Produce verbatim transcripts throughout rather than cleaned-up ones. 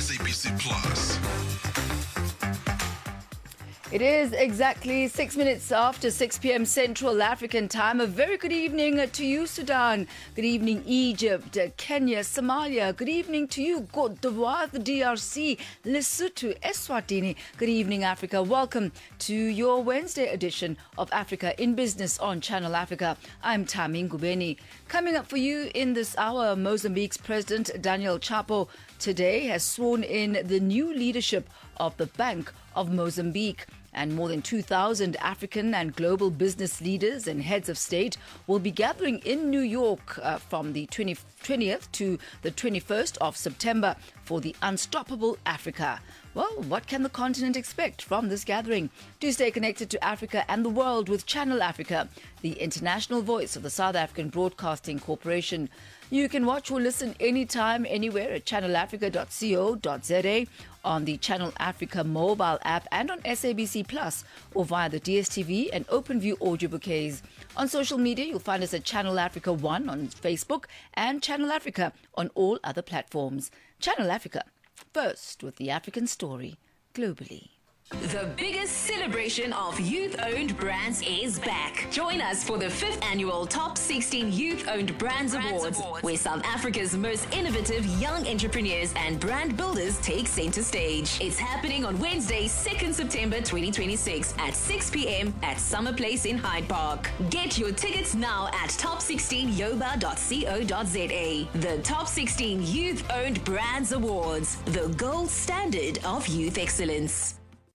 S A B C Plus. It is exactly six minutes after six p.m. Central African time. A very good evening to you, Sudan. Good evening, Egypt, Kenya, Somalia. Good evening to you, Côte d'Ivoire, the D R C, Lesotho, Eswatini. Good evening, Africa. Welcome to your Wednesday edition of Africa in Business on Channel Africa. I'm Tami Ngubeni. Coming up for you in this hour, Mozambique's President Daniel Chapo today has sworn in the new leadership of the Bank of Mozambique. And more than two thousand African and global business leaders and heads of state will be gathering in New York uh, from the twentieth to the twenty-first of September for the Unstoppable Africa. Well, what can the continent expect from this gathering? Do stay connected to Africa and the world with Channel Africa, the international voice of the South African Broadcasting Corporation. You can watch or listen anytime, anywhere at channel africa dot co dot za, on the Channel Africa mobile app and on S A B C Plus, or via the D S T V and OpenView audio bouquets. On social media, you'll find us at Channel Africa one on Facebook and Channel Africa on all other platforms. Channel Africa, first with the African story globally. The biggest celebration of youth-owned brands is back. Join us for the fifth annual Top sixteen Youth-Owned Brands, brands Awards, Awards, where South Africa's most innovative young entrepreneurs and brand builders take center stage. It's happening on Wednesday, second September twenty twenty-six at six p.m. at Summer Place in Hyde Park. Get your tickets now at top sixteen yoba dot co dot za. The Top sixteen Youth-Owned Brands Awards, the gold standard of youth excellence.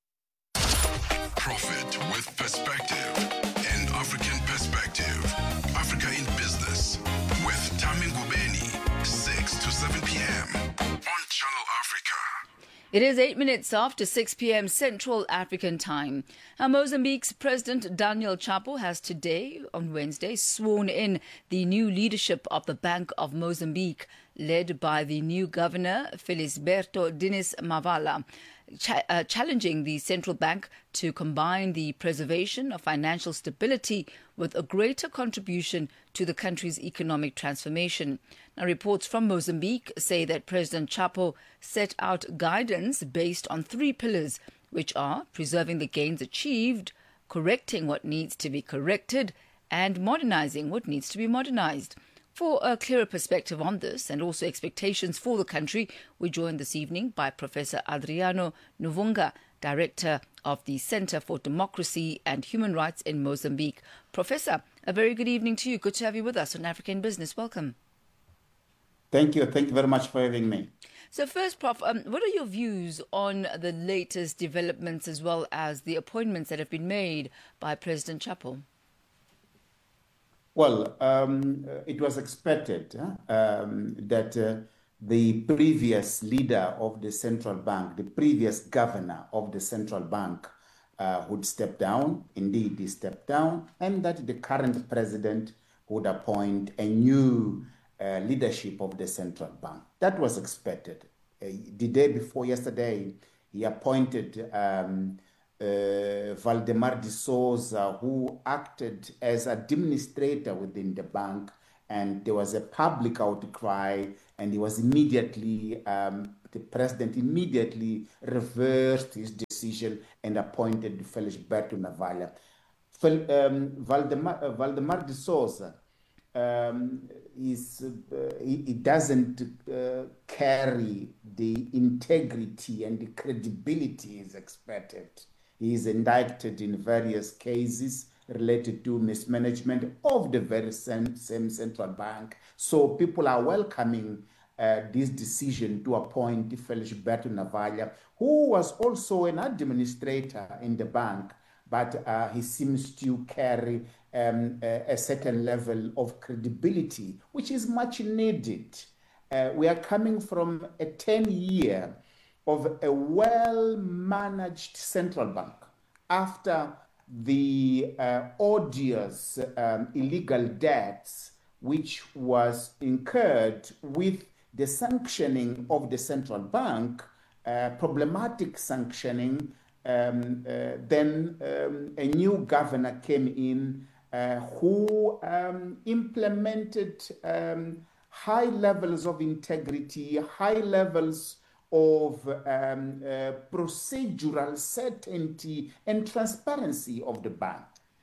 Profit with perspective and African perspective. Africa in Business with Tami Ngubeni, six to seven p.m. on Channel Africa. It is eight minutes after six p.m. Central African time. Now, Mozambique's President Daniel Chapo has today, on Wednesday, sworn in the new leadership of the Bank of Mozambique, led by the new governor, Felisberto Diniz Mavala. Ch- uh, challenging the central bank to combine the preservation of financial stability with a greater contribution to the country's economic transformation. Now, reports from Mozambique say that President Chapo set out guidance based on three pillars, which are preserving the gains achieved, correcting what needs to be corrected, and modernizing what needs to be modernized. For a clearer perspective on this and also expectations for the country, we're joined this evening by Professor Adriano Nuvunga, Director of the Center for Democracy and Human Rights in Mozambique. Professor, a very good evening to you. Good to have you with us on African Business. Welcome. Thank you. Thank you very much for having me. So first, Prof, um, what are your views on the latest developments as well as the appointments that have been made by President Chapo? Well, um, it was expected uh, um, that uh, the previous leader of the central bank, the previous governor of the central bank, uh, would step down. Indeed, he stepped down, and that the current president would appoint a new uh, leadership of the central bank. That was expected. Uh, the day before yesterday, he appointed um, Uh, Valdemar de Souza, who acted as administrator within the bank, and there was a public outcry, and he was immediately, um, the president immediately reversed his decision and appointed Felisberto Navala. Fel, um, Valdemar, uh, Valdemar de Souza, um, is, uh, he, he doesn't uh, carry the integrity and the credibility is expected. He is indicted in various cases related to mismanagement of the very same, same central bank. So people are welcoming uh, this decision to appoint Felisberto Navala, who was also an administrator in the bank, but uh, he seems to carry um, a, a certain level of credibility, which is much needed. Uh, we are coming from a ten-year of a well-managed central bank after the uh, odious um, illegal debts which was incurred with the sanctioning of the central bank, uh, problematic sanctioning. Um, uh, then um, a new governor came in uh, who um, implemented um, high levels of integrity, high levels of um, uh, procedural certainty and transparency of the bank,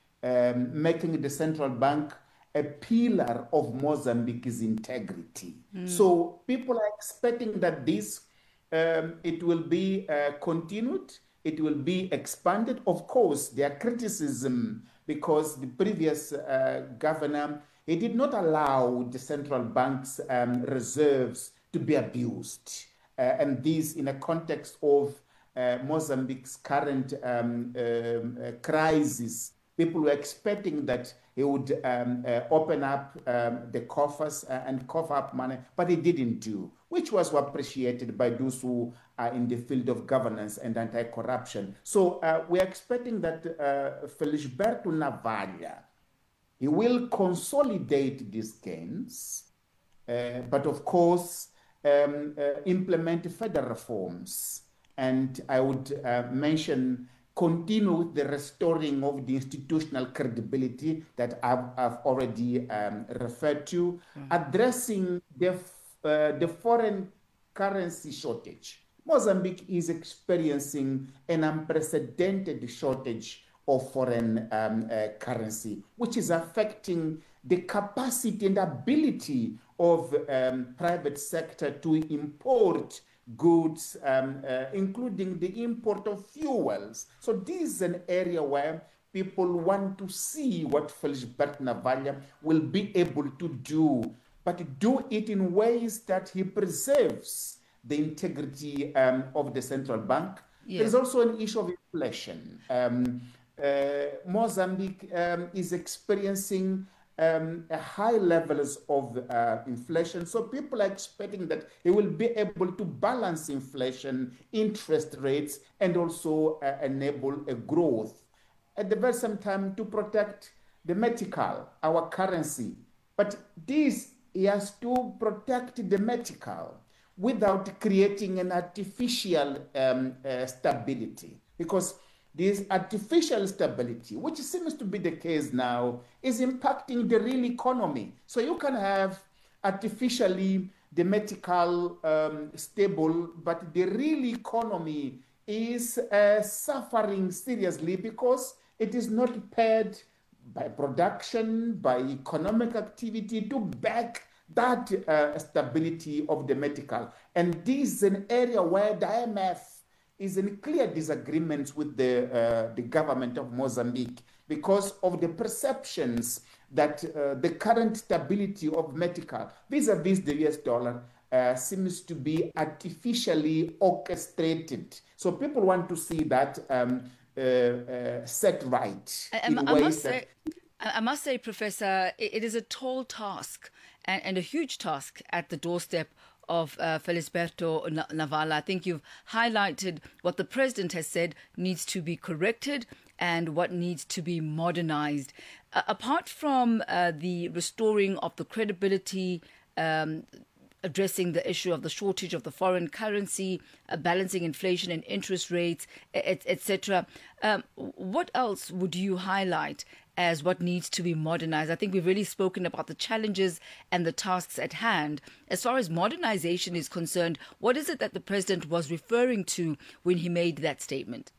um, making the central bank a pillar of Mozambique's integrity. Mm. So people are expecting that this, um, it will be uh, continued, it will be expanded. Of course, there are criticism because the previous uh, governor, he did not allow the central bank's um, reserves to be abused. Uh, and this in a context of uh, Mozambique's current um, um, uh, crisis. People were expecting that he would um, uh, open up um, the coffers uh, and cough up money, but he didn't do, which was appreciated by those who are in the field of governance and anti-corruption. So uh, we're expecting that uh, Felisberto Navalha, he will consolidate these gains, uh, but of course, um, uh, implement further reforms. And I would uh, mention continue with the restoring of the institutional credibility that I've, I've already um, referred to, mm. addressing the, uh, the foreign currency shortage. Mozambique is experiencing an unprecedented shortage of foreign um, uh, currency, which is affecting the capacity and ability of um, private sector to import goods, um, uh, including the import of fuels. So this is an area where people want to see what Felisberto Navalha will be able to do, but do it in ways that he preserves the integrity um, of the central bank. Yeah. There is also an issue of inflation. Um, uh, Mozambique um, is experiencing Um, a high levels of uh, inflation. So people are expecting that he will be able to balance inflation, interest rates, and also uh, enable a growth. At the very same time, to protect the metical, our currency. But this, he has to protect the metical without creating an artificial um, uh, stability. Because this artificial stability, which seems to be the case now, is impacting the real economy. So you can have artificially the metical um, stable, but the real economy is uh, suffering seriously because it is not paired by production, by economic activity to back that uh, stability of the metical. And this is an area where the I M F is in clear disagreements with the, uh, the government of Mozambique because of the perceptions that uh, the current stability of metical vis-a-vis the U S dollar uh, seems to be artificially orchestrated. So people want to see that um, uh, uh, set right. I, in I, ways must that... say, I must say, Professor, it, it is a tall task and, and a huge task at the doorstep of uh, Felisberto Navalha. I think you've highlighted what the president has said needs to be corrected and what needs to be modernized. Uh, apart from uh, the restoring of the credibility, um, addressing the issue of the shortage of the foreign currency, uh, balancing inflation and interest rates, et cetera, um, what else would you highlight as what needs to be modernized? I think we've really spoken about the challenges and the tasks at hand. As far as modernization is concerned, what is it that the president was referring to when he made that statement?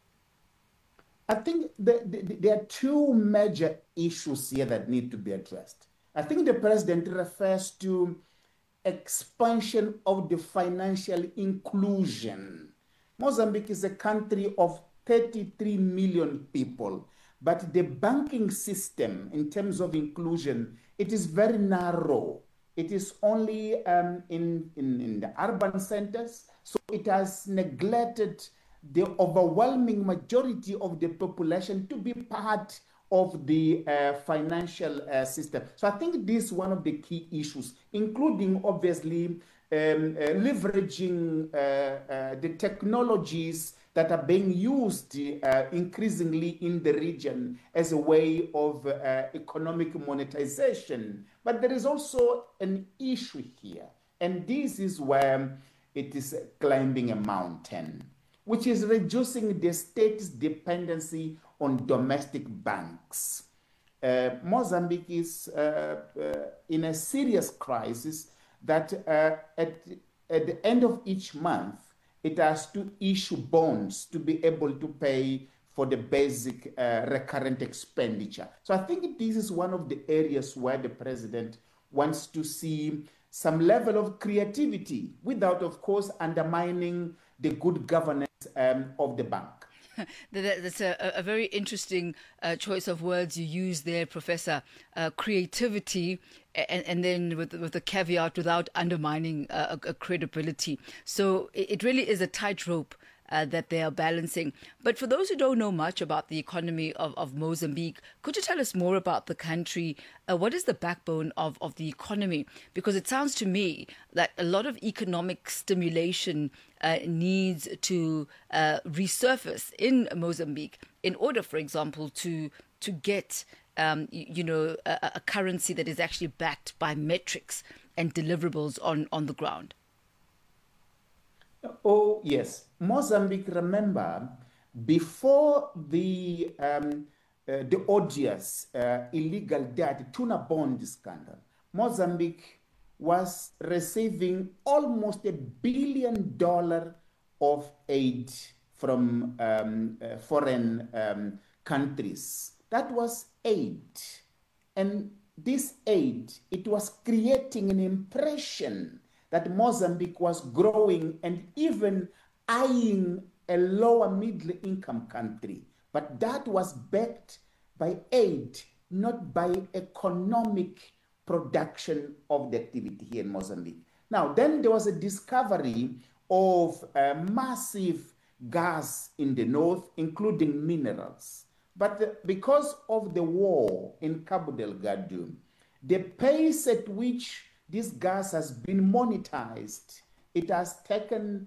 I think the, the, there are two major issues here that need to be addressed. I think the president refers to expansion of the financial inclusion. Mozambique is a country of thirty-three million people. But the banking system, in terms of inclusion, it is very narrow. It is only um, in, in, in the urban centers. So it has neglected the overwhelming majority of the population to be part of the uh, financial uh, system. So I think this is one of the key issues, including, obviously, um, uh, leveraging uh, uh, the technologies that are being used uh, increasingly in the region as a way of uh, economic monetization. But there is also an issue here, and this is where it is climbing a mountain, which is reducing the state's dependency on domestic banks. Uh, Mozambique is uh, uh, in a serious crisis that uh, at at the end of each month, it has to issue bonds to be able to pay for the basic uh, recurrent expenditure. So I think this is one of the areas where the president wants to see some level of creativity without, of course, undermining the good governance um, of the bank. That's a, a very interesting uh, choice of words you use there, Professor. Uh, creativity, and, and then with, with the caveat without undermining uh, a, a credibility. So it, it really is a tightrope Uh, that they are balancing. But for those who don't know much about the economy of, of Mozambique, could you tell us more about the country? Uh, what is the backbone of, of the economy? Because it sounds to me that a lot of economic stimulation uh, needs to uh, resurface in Mozambique in order, for example, to to get um, you, you know a, a currency that is actually backed by metrics and deliverables on, on the ground. Oh, yes. Mozambique, remember, before the um, uh, the odious uh, illegal debt tuna bond scandal, Mozambique was receiving almost a billion dollar of aid from um, uh, foreign um, countries. That was aid. And this aid, it was creating an impression that Mozambique was growing and even eyeing a lower middle income country. But that was backed by aid, not by economic production of the activity here in Mozambique. Now, then there was a discovery of uh, massive gas in the north, including minerals. But the, because of the war in Cabo Delgado, the pace at which this gas has been monetized, it has taken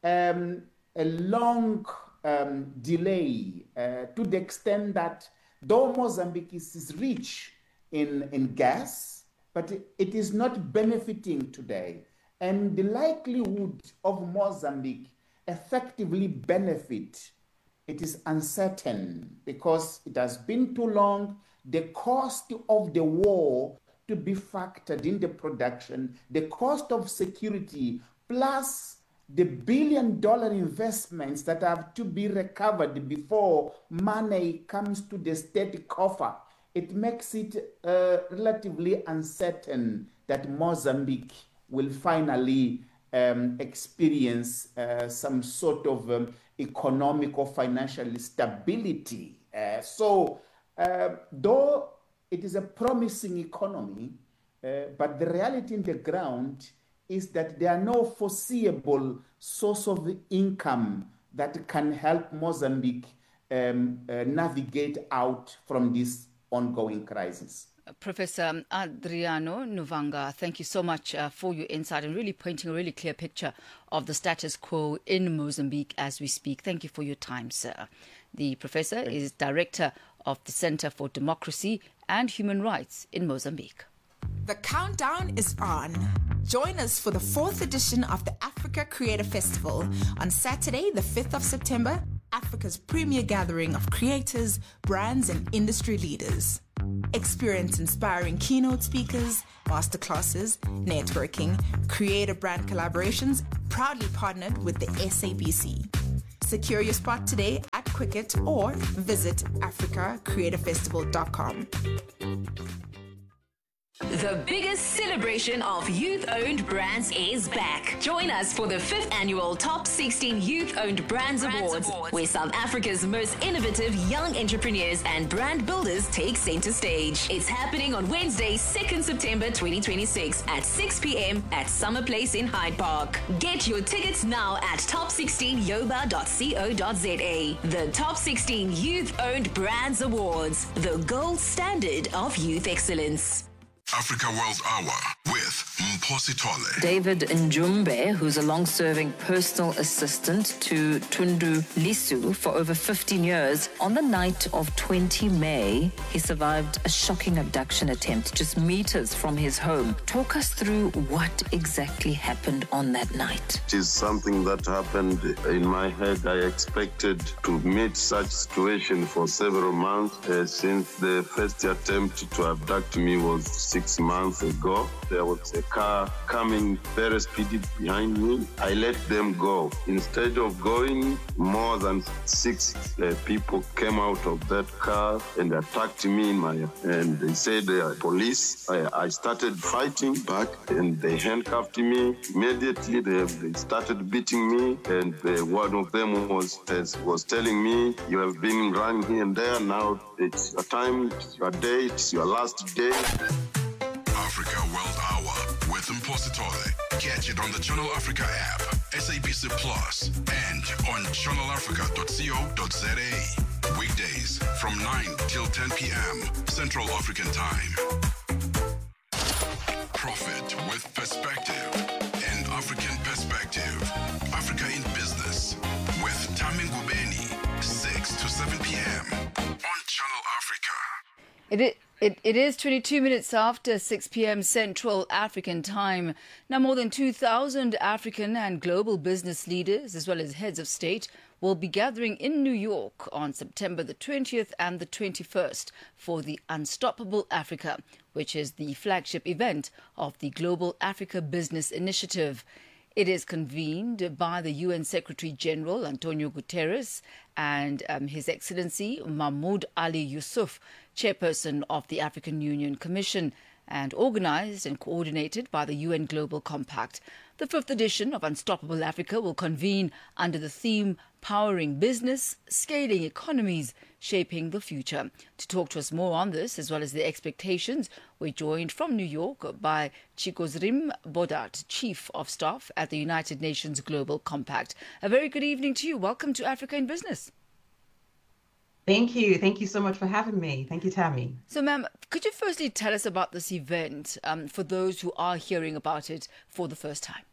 um, a long um, delay uh, to the extent that though Mozambique is, is rich in, in gas, but it, it is not benefiting today. And the likelihood of Mozambique effectively benefit, it is uncertain because it has been too long. The cost of the war to be factored in the production, the cost of security, plus the billion dollar investments that have to be recovered before money comes to the state coffer, it makes it uh, relatively uncertain that Mozambique will finally um, experience uh, some sort of um, economic or financial stability. Uh, so, uh, though it is a promising economy, uh, but the reality in the ground is that there are no foreseeable source of income that can help Mozambique um, uh, navigate out from this ongoing crisis. Professor Adriano Nuvanga, thank you so much uh, for your insight and really painting a really clear picture of the status quo in Mozambique as we speak. Thank you for your time, sir. The professor is director of the Center for Democracy and Human Rights in Mozambique. The countdown is on. Join us for the fourth edition of the Africa Creator Festival on Saturday, the fifth of September, Africa's premier gathering of creators, brands, and industry leaders. Experience inspiring keynote speakers, masterclasses, networking, creator brand collaborations, proudly partnered with the S A B C. Secure your spot today at Quicket or visit africa creator festival dot com. The biggest celebration of youth-owned brands is back. Join us for the fifth annual Top sixteen Youth-Owned Brands, brands Awards, Awards, where South Africa's most innovative young entrepreneurs and brand builders take center stage. It's happening on Wednesday, second September twenty twenty-six at six p.m. at Summer Place in Hyde Park. Get your tickets now at top sixteen yoba dot co dot za. The Top sixteen Youth-Owned Brands Awards, the gold standard of youth excellence. Africa World Hour with Mphosi Tole. David Njumbe, who's a long-serving personal assistant to Tundu Lisu for over fifteen years, on the night of twentieth of May, he survived a shocking abduction attempt just meters from his home. Talk us through what exactly happened on that night. It is something that happened in my head. I expected to meet such situation for several months uh, since the first attempt to abduct me was six months ago. There was a car are coming very speedy behind me. I let them go. Instead of going, more than six uh, people came out of that car and attacked me in my, and they said they are police. I, I started fighting back and they handcuffed me. Immediately they, they started beating me, and uh, one of them was, was telling me, you have been running here and there, now it's your time, it's your day, it's your last day. Africa World Hour with Mpositole. Catch it on the Channel Africa app, S A B C Plus, and on channel africa dot co dot za. Weekdays from nine till ten p.m. Central African Time. Profit with perspective and African perspective. Africa in Business with Tami Ngubeni, six to seven p.m. on Channel Africa. It is. It, it is twenty-two minutes after six p.m. Central African Time. Now, more than two thousand African and global business leaders, as well as heads of state, will be gathering in New York on September the twentieth and the twenty-first for the Unstoppable Africa, which is the flagship event of the Global Africa Business Initiative. It is convened by the U N Secretary-General Antonio Guterres and um, His Excellency Mahmoud Ali Yusuf, chairperson of the African Union Commission, and organised and coordinated by the U N Global Compact. The fifth edition of Unstoppable Africa will convene under the theme Powering Business, Scaling Economies, Shaping the Future. To talk to us more on this, as well as the expectations, we're joined from New York by Chigozrim Bodat, Chief of Staff at the United Nations Global Compact. A very good evening to you. Welcome to Africa in Business. Thank you. Thank you so much for having me. Thank you, Tammy. So, ma'am, could you firstly tell us about this event um, for those who are hearing about it for the first time?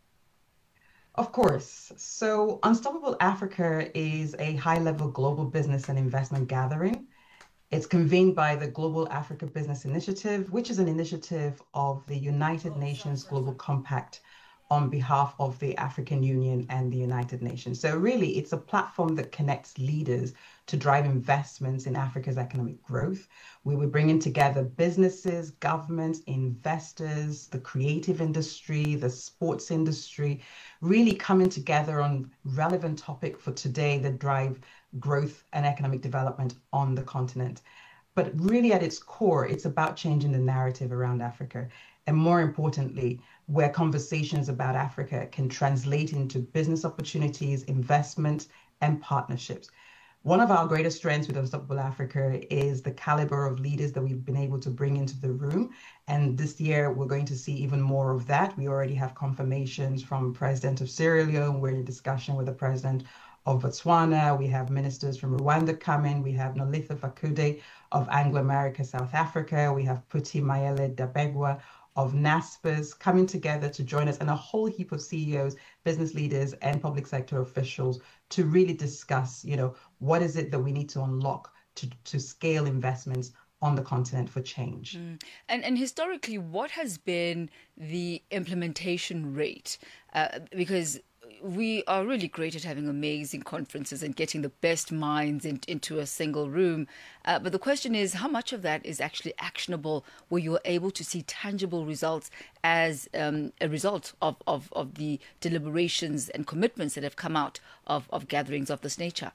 Of course. So Unstoppable Africa is a high-level global business and investment gathering. It's convened by the Global Africa Business Initiative, which is an initiative of the United Nations Global Compact on behalf of the African Union and the United Nations. So really, it's a platform that connects leaders to drive investments in Africa's economic growth. We were bringing together businesses, governments, investors, the creative industry, the sports industry, really coming together on relevant topic for today that drive growth and economic development on the continent. But really at its core, it's about changing the narrative around Africa. And more importantly, where conversations about Africa can translate into business opportunities, investment, and partnerships. One of our greatest strengths with Unstoppable Africa is the caliber of leaders that we've been able to bring into the room. And this year, we're going to see even more of that. We already have confirmations from President of Sierra Leone. We're in discussion with the President of Botswana. We have ministers from Rwanda coming. We have Nolitha Fakude of Anglo-America, South Africa. We have Puti Mayele Dabegwa of NASPERS coming together to join us, and a whole heap of C E Os, business leaders, and public sector officials to really discuss, you know, what is it that we need to unlock to, to scale investments on the continent for change. Mm. And, and historically, what has been the implementation rate? Uh, because we are really great at having amazing conferences and getting the best minds in, into a single room. Uh, but the question is, how much of that is actually actionable, where you are able to see tangible results as um, a result of, of, of the deliberations and commitments that have come out of, of gatherings of this nature?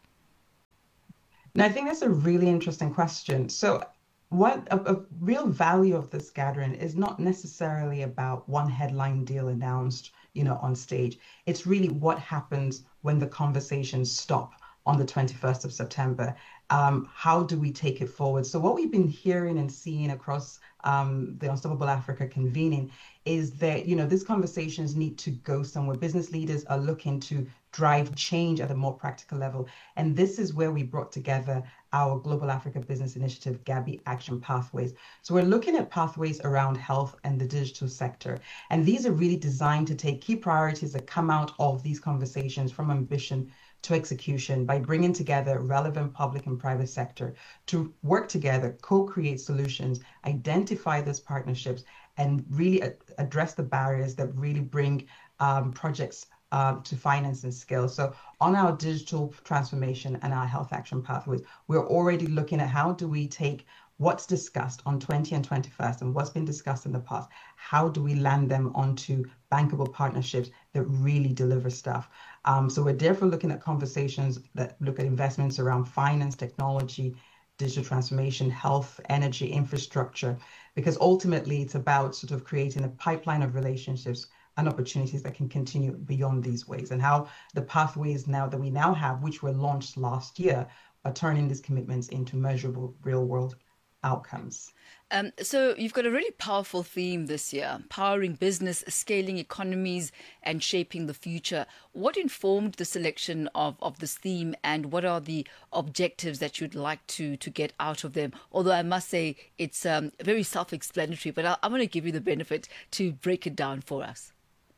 And I think that's a really interesting question. So what a, a real value of this gathering is not necessarily about one headline deal announced, you know, on stage. It's really what happens when the conversations stop on the twenty-first of September. Um, how do we take it forward? So what we've been hearing and seeing across um, the Unstoppable Africa convening is that, you know, these conversations need to go somewhere. Business leaders are looking to drive change at a more practical level. And this is where we brought together our Global Africa Business Initiative, Gabi Action Pathways. So we're looking at pathways around health and the digital sector. And these are really designed to take key priorities that come out of these conversations from ambition to execution by bringing together relevant public and private sector to work together, co-create solutions, identify those partnerships, and really a- address the barriers that really bring um, projects uh, to finance and scale. So on our digital transformation and our health action pathways, we're already looking at how do we take what's discussed on twenty and twenty-first and what's been discussed in the past, how do we land them onto bankable partnerships that really deliver stuff? Um, so we're therefore looking at conversations that look at investments around finance, technology, digital transformation, health, energy, infrastructure, because ultimately it's about sort of creating a pipeline of relationships and opportunities that can continue beyond these ways, and how the pathways now that we now have, which were launched last year, are turning these commitments into measurable real-world outcomes. Um, so you've got a really powerful theme this year: powering business, scaling economies, and shaping the future. What informed the selection of, of this theme, and what are the objectives that you'd like to, to get out of them? Although I must say it's um, very self-explanatory, but I'll, I'm going to give you the benefit to break it down for us.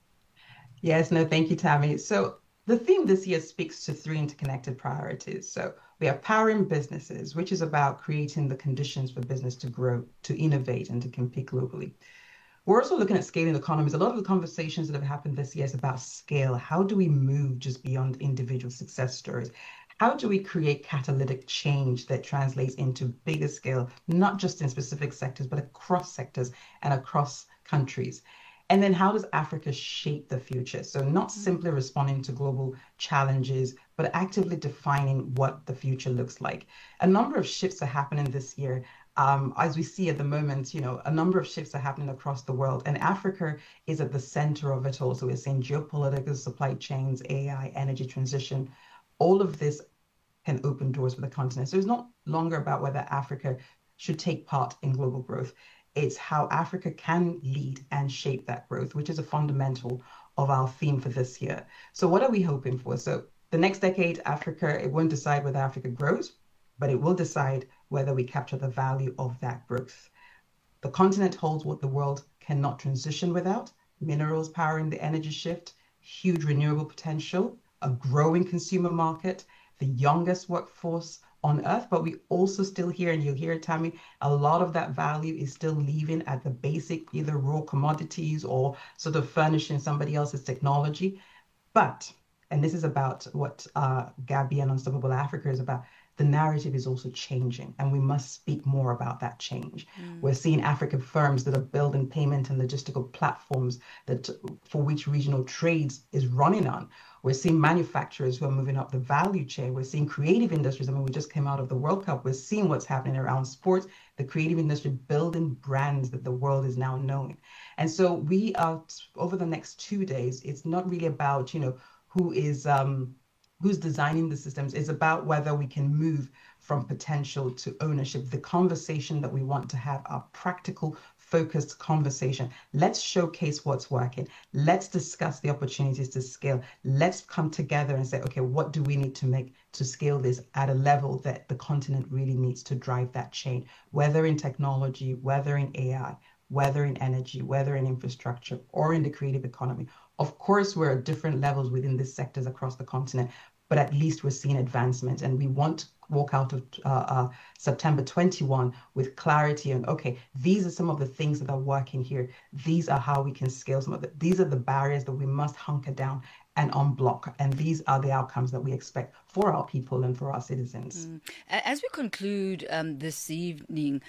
Yes, no, thank you, Tammy. So the theme this year speaks to three interconnected priorities. So we are powering businesses, which is about creating the conditions for business to grow, to innovate, and to compete globally. We're also looking at scaling economies. A lot of the conversations that have happened this year is about scale. How do we move just beyond individual success stories? How do we create catalytic change that translates into bigger scale, not just in specific sectors, but across sectors and across countries? And then how does Africa shape the future? So not simply responding to global challenges, but actively defining what the future looks like. A number of shifts are happening this year. Um, as we see at the moment, you know, a number of shifts are happening across the world, and Africa is at the center of it all. So we're seeing geopolitical, supply chains, A I, energy transition. All of this can open doors for the continent. So it's not longer about whether Africa should take part in global growth. It's how Africa can lead and shape that growth, which is a fundamental of our theme for this year. So what are we hoping for? So the next decade, Africa, it won't decide whether Africa grows, but it will decide whether we capture the value of that growth. The continent holds what the world cannot transition without: minerals powering the energy shift, huge renewable potential, a growing consumer market, the youngest workforce on earth, but we also still hear, and you'll hear it, Tammy, a lot of that value is still leaving at the basic, either raw commodities or sort of furnishing somebody else's technology. But, and this is about what uh, Gabby and Unstoppable Africa is about, the narrative is also changing, and we must speak more about that change. Mm. We're seeing African firms that are building payment and logistical platforms that for which regional trades is running on. We're seeing manufacturers who are moving up the value chain. We're seeing creative industries. I mean, we just came out of the World Cup. We're seeing what's happening around sports, the creative industry building brands that the world is now knowing. And so we are, over the next two days, it's not really about, you know, who is... Um, who's designing the systems. Is about whether we can move from potential to ownership. The conversation that we want to have are practical, focused conversation. Let's showcase what's working. Let's discuss the opportunities to scale. Let's come together and say, okay, what do we need to make to scale this at a level that the continent really needs to drive that change, whether in technology, whether in A I, whether in energy, whether in infrastructure, or in the creative economy. Of course, we're at different levels within these sectors across the continent, but at least we're seeing advancement, and we want to walk out of uh, uh, September twenty-first with clarity on, okay, these are some of the things that are working here. These are how we can scale some of it. These are the barriers that we must hunker down and unblock, and these are the outcomes that we expect for our people and for our citizens. Mm. As we conclude um, this evening,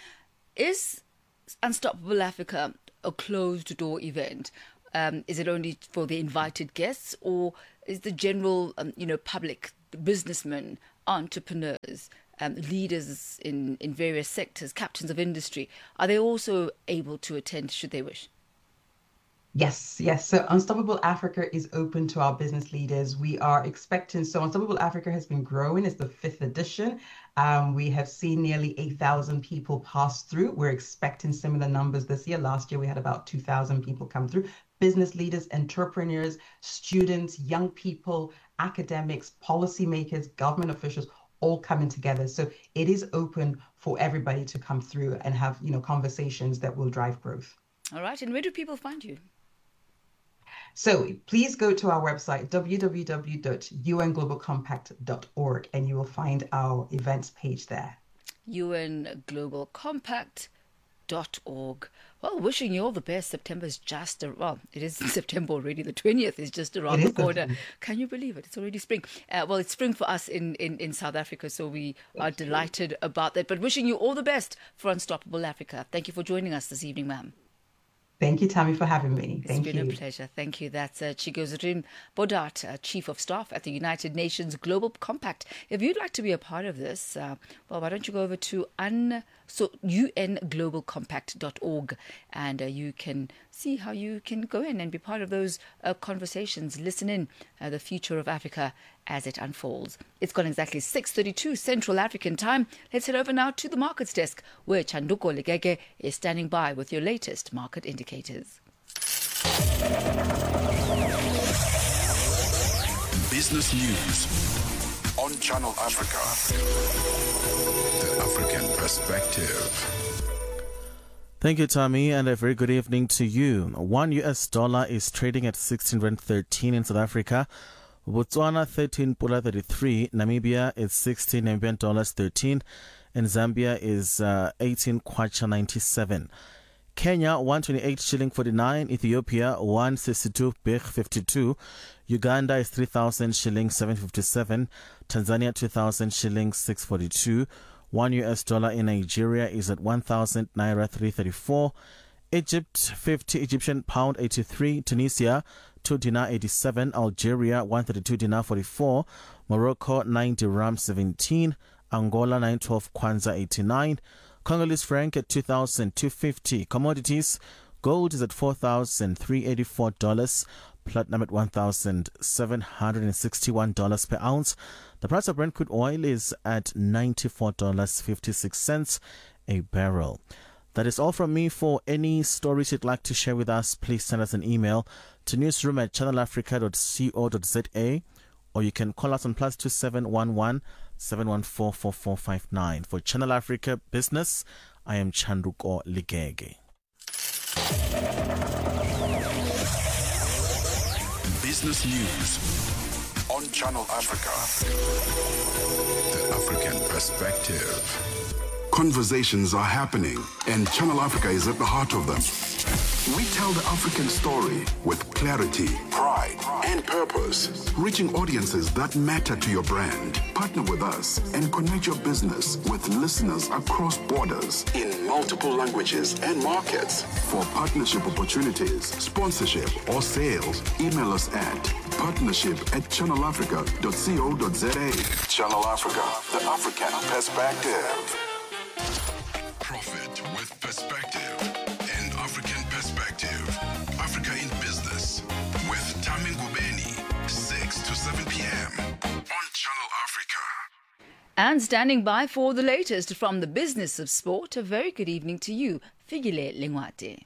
is Unstoppable Africa a closed door event? Um, is it only for the invited guests, or is the general, um, you know, public, businessmen, entrepreneurs, um, leaders in, in various sectors, captains of industry, are they also able to attend should they wish? Yes, yes. So Unstoppable Africa is open to our business leaders. We are expecting, so Unstoppable Africa has been growing. It's the fifth edition. Um, we have seen nearly eight thousand people pass through. We're expecting similar numbers this year. Last year, we had about two thousand people come through. Business leaders, entrepreneurs, students, young people, academics, policymakers, government officials, all coming together. So it is open for everybody to come through and have, you know, conversations that will drive growth. All right. And where do people find you? So please go to our website, w w w dot u n global compact dot org, and you will find our events page there. U N Global Compact dot org. Well, wishing you all the best. September's just, a, well, it is September already. The twentieth is just around the corner. Can you believe it? It's already spring. Uh, well, it's spring for us in, in, in South Africa, so we are delighted about that. But wishing you all the best for Unstoppable Africa. Thank you for joining us this evening, ma'am. Thank you, Tammy, for having me. Thank it's been you. a pleasure. Thank you. That's uh, Chigozrin Bodat, uh, Chief of Staff at the United Nations Global Compact. If you'd like to be a part of this, uh, well, why don't you go over to un, so U N global compact dot org and uh, you can see how you can go in and be part of those uh, conversations, listen in uh, the future of Africa as it unfolds. It's gone exactly six thirty-two Central African time. Let's head over now to the markets desk where Chanduko Ligege is standing by with your latest market indicators. Business news on Channel Africa. The African perspective. Thank you, Tommy, and a very good evening to you. One U S dollar is trading at sixteen rand thirteen in South Africa. Botswana thirteen pula thirty-three, Namibia is sixteen Namibian dollars thirteen, and Zambia is uh, eighteen kwacha ninety-seven. Kenya one twenty-eight shilling forty-nine, Ethiopia one sixty-two birr fifty-two, Uganda is three thousand shillings seven fifty-seven, Tanzania two thousand shillings six forty-two, one U S dollar in Nigeria is at one thousand naira three thirty-four, Egypt fifty Egyptian pound eighty-three, Tunisia two dinar eighty-seven, Algeria one thirty-two dinar forty-four, Morocco nine dirham seventeen, Angola nine twelve kwanza eighty-nine, Congolese franc at two thousand two hundred fifty. Commodities, gold is at four thousand three hundred eighty-four dollars, platinum at one thousand seven hundred sixty-one dollars per ounce. The price of Brent crude oil is at ninety-four dollars and fifty-six cents a barrel. That is all from me. For any stories you'd like to share with us, please send us an email to newsroom at channel africa dot co dot za, or you can call us on plus two seven one one seven one four four four five nine. For Channel Africa Business, I am Chanduko Ligege. Business news on Channel Africa. The African perspective. Conversations are happening, and Channel Africa is at the heart of them. We tell the African story with clarity, pride, and purpose, reaching audiences that matter to your brand. Partner with us and connect your business with listeners across borders in multiple languages and markets. For partnership opportunities, sponsorship, or sales, email us at partnership at channel africa dot co dot za. Channel Africa, the African perspective. Profit with perspective. An African perspective. Africa in business with Tammy Ngubeni, six to seven p.m. on Channel Africa. And standing by for the latest from the business of sport, a very good evening to you, Figile Lingwate.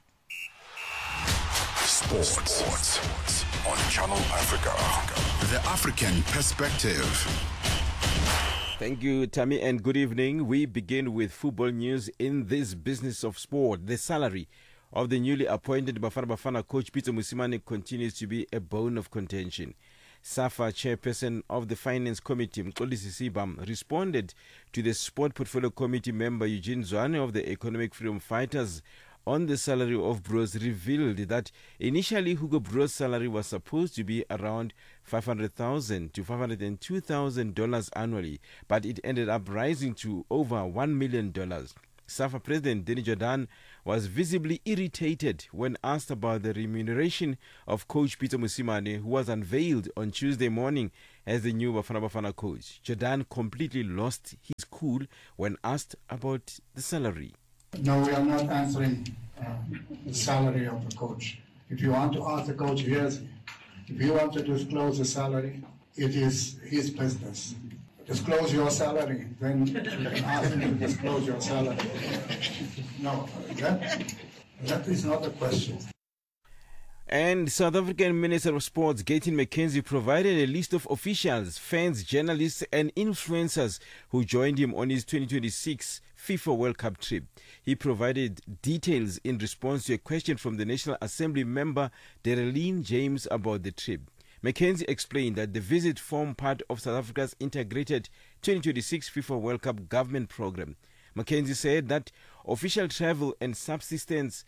Sports. Sports on Channel Africa. The African perspective. Thank you, Tammy, and good evening. We begin with football news in this business of sport. The salary of the newly appointed Bafana Bafana coach Peter Mosimane continues to be a bone of contention. SAFA chairperson of the Finance Committee, Mxolisi Sibam, responded to the Sport Portfolio Committee member Eugene Zwane of the Economic Freedom Fighters on the salary of Broos, revealed that initially Hugo Broos' salary was supposed to be around five hundred thousand dollars to five hundred two thousand dollars annually, but it ended up rising to over one million dollars. SAFA President Danny Jordan was visibly irritated when asked about the remuneration of coach Peter Mosimane, who was unveiled on Tuesday morning as the new Bafana Bafana coach. Jordan completely lost his cool when asked about the salary. No, we are not answering uh, the salary of the coach. If you want to ask the coach, here's, if you want to disclose the salary, it is his business. Disclose your salary, then you can ask him to disclose your salary. No, that, that is not the question. And South African Minister of Sports, Gayton McKenzie, provided a list of officials, fans, journalists and influencers who joined him on his twenty twenty-six FIFA World Cup trip. He provided details in response to a question from the National Assembly member Darlene James about the trip. McKenzie explained that the visit formed part of South Africa's integrated twenty twenty-six FIFA World Cup government program. McKenzie said that official travel and subsistence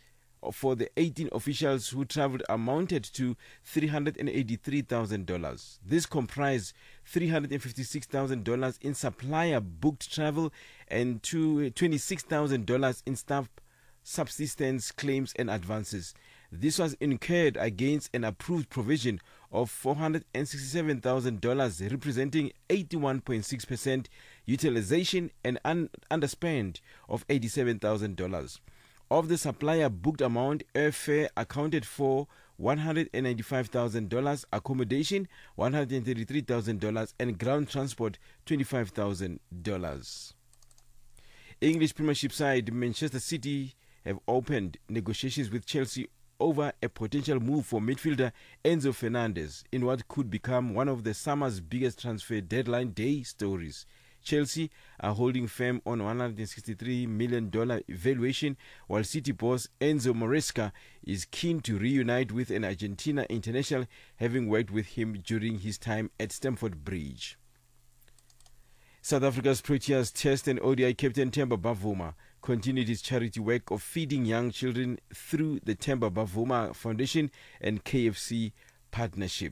for the eighteen officials who traveled amounted to three hundred eighty-three thousand dollars. This comprised three hundred fifty-six thousand dollars in supplier booked travel and twenty-six thousand dollars in staff subsistence claims and advances. This was incurred against an approved provision of four hundred sixty-seven thousand dollars, representing eighty-one point six percent utilization, and un- underspend of eighty-seven thousand dollars. Of the supplier booked amount, airfare accounted for one hundred ninety-five thousand dollars, accommodation one hundred thirty-three thousand dollars, and ground transport twenty-five thousand dollars. English Premiership side Manchester City have opened negotiations with Chelsea over a potential move for midfielder Enzo Fernandez in what could become one of the summer's biggest transfer deadline day stories. Chelsea are holding firm on one hundred sixty-three million dollars valuation, while City boss Enzo Maresca is keen to reunite with an Argentina international, having worked with him during his time at Stamford Bridge. South Africa's Proteas Test and O D I captain Themba Bavuma continued his charity work of feeding young children through the Themba Bavuma Foundation and K F C partnership.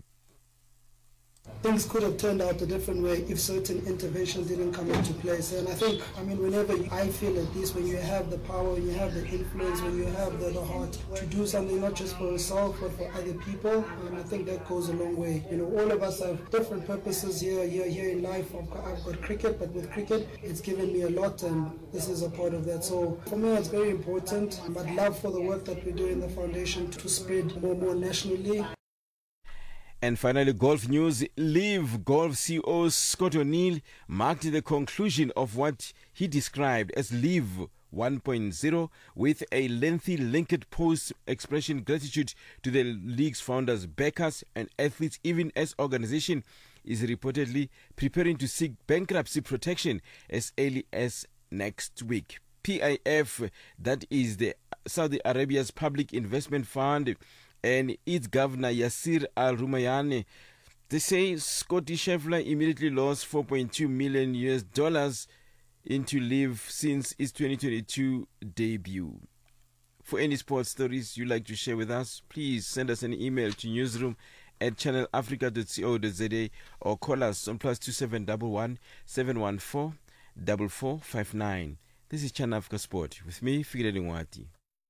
Things could have turned out a different way if certain interventions didn't come into place. And I think, I mean, whenever you, I feel at least when you have the power, when you have the influence, when you have the, the heart to do something not just for yourself but for other people, and I think that goes a long way. You know, all of us have different purposes here, here, here in life. I've got, I've got cricket, but with cricket, it's given me a lot, and this is a part of that. So for me, it's very important. But love for the work that we do in the foundation to spread more, more nationally. And finally, golf news. Live Golf C E O Scott O'Neill marked the conclusion of what he described as Live one point oh with a lengthy linked post expressing gratitude to the league's founders, backers and athletes, even as organization is reportedly preparing to seek bankruptcy protection as early as next week. P I F, that is the Saudi Arabia's Public Investment Fund, and its governor Yasir Al-Rumayani, they say Scotty Scheffler immediately lost four point two million U S dollars into Live since its twenty twenty-two debut. For any sports stories you'd like to share with us, please send us an email to newsroom at channel africa dot co dot za or call us on plus two seven one one seven one four four four five nine. This is Channel Africa Sport with me, Fikile Lingwati.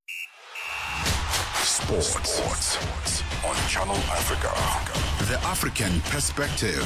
Sports. Sports on Channel Africa. The African perspective.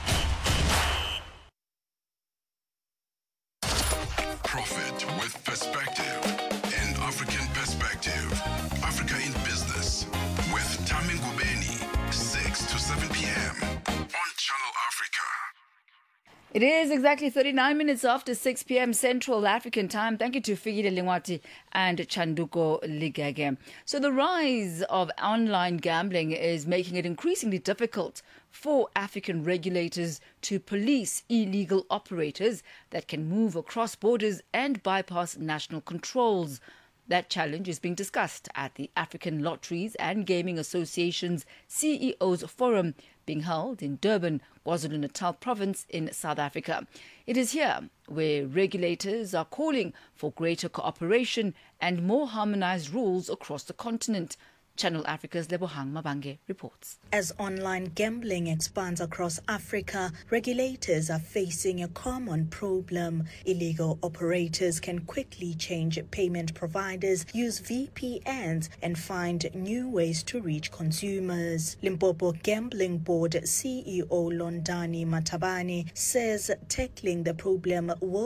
Profit with perspective. An African perspective. Africa in Business with Tami Ngubeni, six to seven p.m. on Channel Africa. It is exactly thirty-nine minutes after six p.m. Central African time. Thank you to Fikile Lingwati and Chanduko Ligege. So the rise of online gambling is making it increasingly difficult for African regulators to police illegal operators that can move across borders and bypass national controls. That challenge is being discussed at the African Lotteries and Gaming Association's C E Os Forum being held in Durban, KwaZulu-Natal province in South Africa. It is here where regulators are calling for greater cooperation and more harmonized rules across the continent. Channel Africa's Lebohang Mabange reports. As online gambling expands across Africa, regulators are facing a common problem. Illegal operators can quickly change payment providers, use V P Ns, and find new ways to reach consumers. Limpopo Gambling Board C E O Londani Matabane says tackling the problem will